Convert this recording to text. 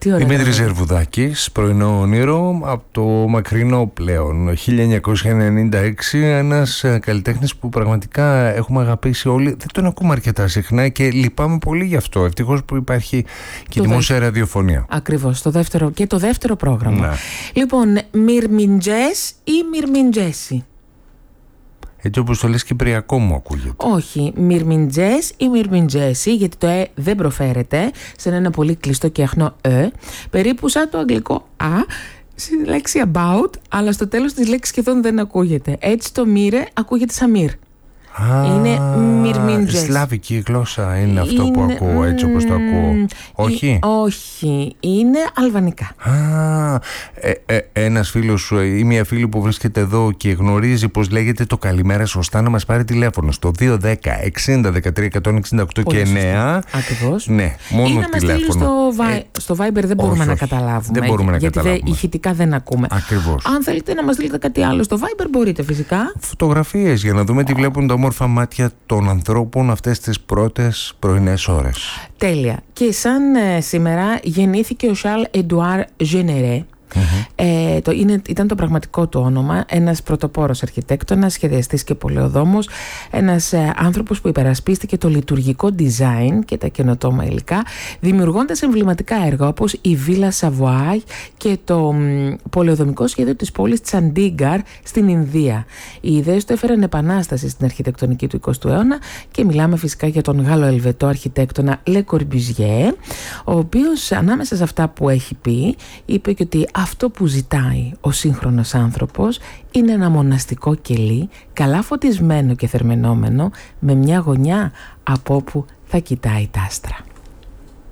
Δημήτρης Ζερβουδάκης, πρωινό όνειρο, από το μακρινό πλέον 1996, ένας καλλιτέχνης που πραγματικά έχουμε αγαπήσει όλοι. Δεν τον ακούμε αρκετά συχνά και λυπάμαι πολύ γι' αυτό. Ευτυχώς που υπάρχει και η δημόσια ραδιοφωνία. Ακριβώς, το δεύτερο πρόγραμμα. Ναι. Λοιπόν, Μυρμιντζές ή Μυρμιντζέσι? Έτσι όπως το λες κυπριακό μου ακούγεται. Όχι, Μυρμιντζές ή Μυρμιντζέσι, γιατί το δεν προφέρεται σε ένα πολύ κλειστό και αχνό περίπου σαν το αγγλικό στη λέξη about, αλλά στο τέλος της λέξης σχεδόν δεν ακούγεται. Έτσι το μύρε ακούγεται σαν μύρ. Είναι Μυρμιντζές. Σλάβικη γλώσσα είναι αυτό που ακούω, έτσι όπως το ακούω. Όχι. Όχι, είναι αλβανικά. Ένας φίλος ή μια φίλη που βρίσκεται εδώ και γνωρίζει πως λέγεται το καλημέρα σωστά, να μας πάρει τηλέφωνο στο 210 60 13 168 και 9. Ακριβώς. Ναι, μόνο ή να μας στείλει στο Viber, δεν μπορούμε να καταλάβουμε. Δεν μπορούμε γιατί ηχητικά δεν ακούμε. Ακριβώς. Αν θέλετε να μας στείλετε κάτι άλλο στο Viber, μπορείτε φυσικά. Φωτογραφίες για να δούμε τι βλέπουν τα όμορφα μάτια των ανθρώπων αυτές τις πρώτες πρωινές ώρες. Τέλεια. Και σαν σήμερα γεννήθηκε ο Σαρλ Εντουάρ Ζενερέ. Ήταν το πραγματικό του όνομα. Ένας πρωτοπόρος αρχιτέκτονας, σχεδιαστής και πολεοδόμος. Ένας άνθρωπος που υπερασπίστηκε το λειτουργικό design και τα καινοτόμα υλικά, δημιουργώντας εμβληματικά έργα όπως η Βίλα Σαβουάι και το πολεοδομικό σχέδιο της πόλης Τσαντίγκαρ στην Ινδία. Οι ιδέες του έφεραν επανάσταση στην αρχιτεκτονική του 20ου αιώνα και μιλάμε φυσικά για τον Γάλλο-Ελβετό αρχιτέκτονα Le Corbusier, ο οποίος ανάμεσα σε αυτά που έχει πει, είπε και ότι αυτό που ζητάει ο σύγχρονος άνθρωπος είναι ένα μοναστικό κελί, καλά φωτισμένο και θερμαινόμενο, με μια γωνιά από όπου θα κοιτάει τα άστρα.